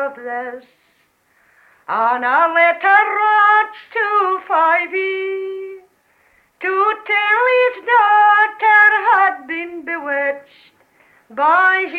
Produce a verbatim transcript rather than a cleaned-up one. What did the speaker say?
of this, and a letter wrote to Fyvie to tell his daughter had been bewitched by